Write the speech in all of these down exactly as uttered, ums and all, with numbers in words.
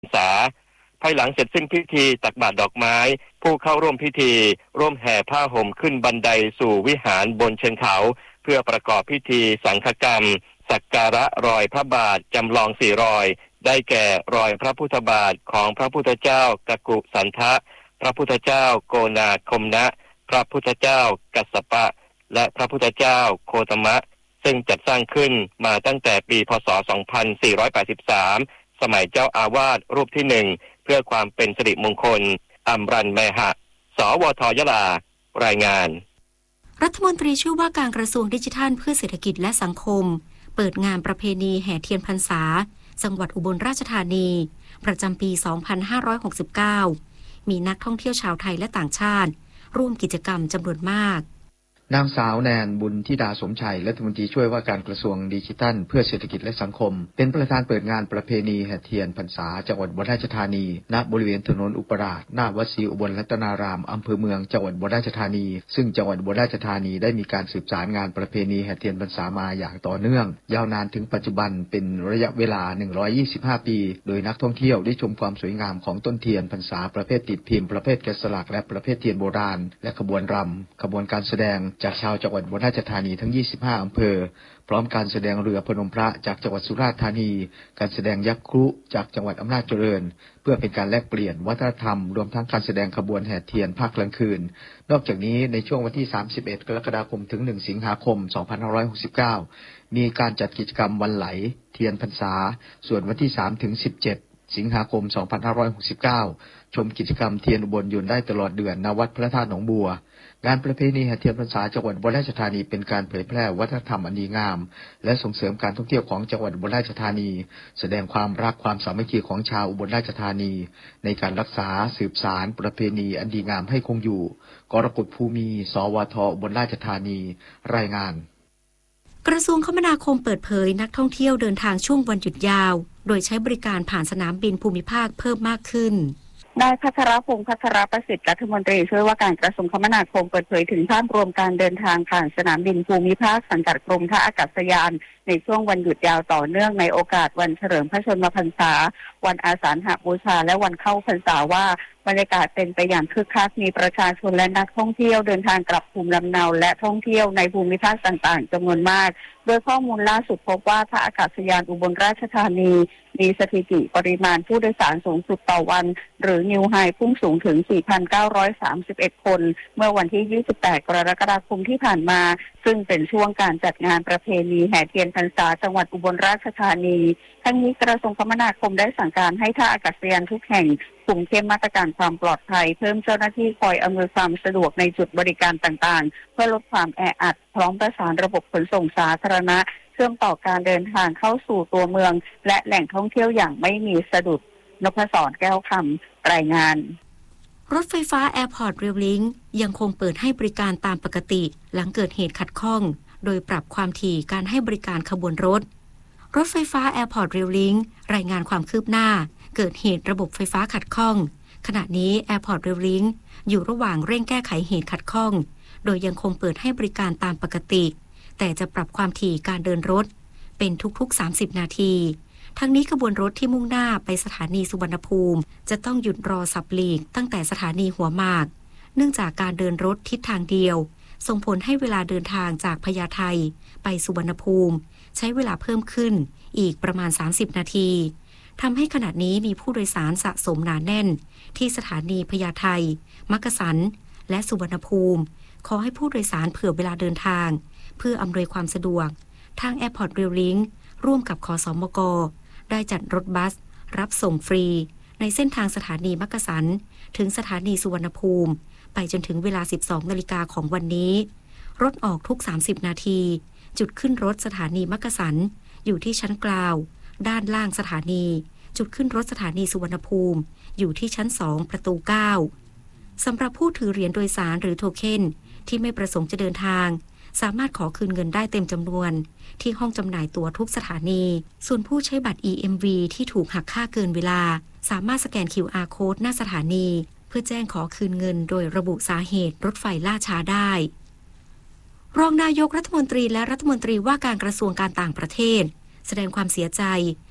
ษาภายหลังเสร็จสิ้นพิธีตักบาตรดอกไม้ผู้เข้าร่วมพิธีร่วมแห่ผ้าห่มขึ้นบันไดสู่วิหารบนเชิงเขาเพื่อประกอบพิธีสังฆกรรมสักการะรอยพระบาทจำลองสี่รอยได้แก่รอยพระพุทธบาทของพระพุทธเจ้ากกุสันทะพระพุทธเจ้าโกนาคมนะพระพุทธเจ้ากัสสปะและพระพุทธเจ้าโคตมะซึ่งจัดสร้างขึ้นมาตั้งแต่ปีพ.ศ. สองพันสี่ร้อยแปดสิบสามสมัยเจ้าอาวาสรูปที่หนึ่งเพื่อความเป็นสิริมงคลอัมรันแมหะสวทยะลารายงานรัฐมนตรีช่วยว่าการกระทรวงดิจิทัลเพื่อเศรษฐกิจและสังคมเปิดงานประเพณีแห่เทียนพรรษาจังหวัดอุบลราชธานีประจำปี สองพันห้าร้อยหกสิบเก้า มีนักท่องเที่ยวชาวไทยและต่างชาติร่วมกิจกรรมจำนวนมากนางสาวแนนบุญธิดาสมชัยรัฐมนตรีช่วยว่าการกระทรวงดิจิทัลเพื่อเศรษฐกิจและสังคมเป็นประธานเปิดงานประเพณีแห่เทียนพรรษาจังหวัดอุบลราชธานีณบริเวณถนนอุปราชหน้าวัดศรีอุบลรัตนารามอำเภอเมืองจังหวัดอุบลราชธานีซึ่งจังหวัดอุบลราชธานีได้มีการสืบสานงานประเพณีแห่เทียนพรรษามาอย่างต่อเนื่องยาวนานถึงปัจจุบันเป็นระยะเวลาหนึ่งร้อยยี่สิบห้าปีโดยนักท่องเที่ยวได้ชมความสวยงามของต้นเทียนพรรษาประเภทติดพิมพ์ประเภทแกะสลักและประเภทเทียนโบราณและขบวนรำขบวนการแสดงจากชาวจังหวัดราชธานีทั้งยี่สิบห้าอำเภอพร้อมการแสดงเรือพนมพระจากจังหวัดสุราษฎร์ธานีการแสดงยักษ์ครุจากจังหวัดอำนาจเจริญเพื่อเป็นการแลกเปลี่ยนวัฒนธรรมรวมทั้งการแสดงขบวนแห่เทียนภาคกลางคืนนอกจากนี้ในช่วงวันที่สามสิบเอ็ดกรกฎาคมถึงหนึ่งสิงหาคมสองพันห้าร้อยหกสิบเก้ามีการจัดกิจกรรมวันไหลเทียนพรรษาส่วนวันที่สามถึงสิบเจ็ดสิงหาคมสองพันห้าร้อยหกสิบเก้าชมกิจกรรมเทียนอุบลอยู่ได้ตลอดเดือนณวัดพระธาตุหนองบัวงานประเพณีแห่เทียนพรรษาจังหวัดอุบลราชธานีเป็นการเผยแพร่วัฒนธรรมอันดีงามและส่งเสริมการท่องเที่ยวของจังหวัดอุบลราชธานีแสดงความรักความสามัคคีของชาวอุบลราชธานีในการรักษาสืบสานประเพณีอันดีงามให้คงอยู่กรกฎภูมิสวทอุบลราชธานีรายงานกระทรวงคมนาคมเปิดเผยนักท่องเที่ยวเดินทางช่วงวันหยุดยาวโดยใช้บริการผ่านสนามบินภูมิภาคเพิ่มมากขึ้นนายพัชรพงษ์พัชรประสิทธิ์รัฐมนตรีช่วยว่าการกระทรวงคมนาคมเปิดเผยถึงภาพรวมการเดินทางผ่านสนามบินภูมิภาคสังกัดกรมท่าอากาศยานในช่วงวันหยุดยาวต่อเนื่องในโอกาสวันเฉลิมพระชนมพรรษาวันอาสาฬหบูชาและวันเข้าพรรษาว่าบรรยากาศเป็นไปอย่างคึกคักมีประชาชนและนักท่องเที่ยวเดินทางกลับภูมิลำเนาและท่องเที่ยวในภูมิภาคต่างๆจำนวนมากโดยข้อมูลล่าสุดพบว่าท่าอากาศยานอุบลราชธานีมีสถิติปริมาณผู้โดยสารสูงสุดต่อวันหรือนิวไฮพุ่งสูงถึง สี่พันเก้าร้อยสามสิบเอ็ด คนเมื่อวันที่ยี่สิบแปดกรกฎาคมที่ผ่านมาซึ่งเป็นช่วงการจัดงานประเพณีแห่เทียนพรรษาจังหวัดอุบลราชธานีทั้งนี้กระทรวงคมนาคมได้สั่งการให้ท่าอากาศยานทุกแห่งคุมเข้มมาตรการความปลอดภัยเพิ่มเจ้าหน้าที่คอยอำนวยความสะดวกในจุดบริการต่างๆเพื่อลดความแออัดพร้อมประสานระบบขนส่งสาธารณะเชื่อมต่อการเดินทางเข้าสู่ตัวเมืองและแหล่งท่องเที่ยวอย่างไม่มีสะดุดนพศรแก้วคำรายงานรถไฟฟ้า Airport Rail Link ยังคงเปิดให้บริการตามปกติหลังเกิดเหตุขัดข้องโดยปรับความถี่การให้บริการขบวนรถรถไฟฟ้า Airport Rail Link รายงานความคืบหน้าเกิดเหตุระบบไฟฟ้าขัดข้องขณะนี้ Airport Rail Link อยู่ระหว่างเร่งแก้ไขเหตุขัดข้องโดยยังคงเปิดให้บริการตามปกติแต่จะปรับความถี่การเดินรถเป็นทุกๆสามสิบนาทีทั้งนี้ขบวนรถที่มุ่งหน้าไปสถานีสุวรรณภูมิจะต้องหยุดรอสับหลีกตั้งแต่สถานีหัวหมากเนื่องจากการเดินรถทิศทางเดียวส่งผลให้เวลาเดินทางจากพญาไทไปสุวรรณภูมิใช้เวลาเพิ่มขึ้นอีกประมาณสามสิบนาทีทำให้ขณะนี้มีผู้โดยสารสะสมหนาแน่นที่สถานีพญาไทมักกะสันและสุวรรณภูมิขอให้ผู้โดยสารเผื่อเวลาเดินทางเพื่ออำนวยความสะดวกทาง Airport Rail Link ร่วมกับขสมกได้จัดรถบัสรับส่งฟรีในเส้นทางสถานีมักกะสันถึงสถานีสุวรรณภูมิไปจนถึงเวลา สิบสองนาฬิกาของวันนี้รถออกทุกสามสิบนาทีจุดขึ้นรถสถานีมักกะสันอยู่ที่ชั้นกลางด้านล่างสถานีจุดขึ้นรถสถานีสุวรรณภูมิอยู่ที่ชั้นสองประตูเก้าสำหรับผู้ถือเหรียญโดยสารหรือโทเค็นที่ไม่ประสงค์จะเดินทางสามารถขอคืนเงินได้เต็มจำนวนที่ห้องจำหน่ายตั๋วทุกสถานีส่วนผู้ใช้บัตร อี เอ็ม วี ที่ถูกหักค่าเกินเวลาสามารถสแกน คิว อาร์ Code หน้าสถานีเพื่อแจ้งขอคืนเงินโดยระบุสาเหตุรถไฟล่าช้าได้รองนายกรัฐมนตรีและรัฐมนตรีว่าการกระทรวงการต่างประเทศแสดงความเสียใจ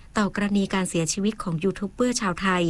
ต่อกรณีการเสียชีวิตของยูทูบเบอร์ชาวไทย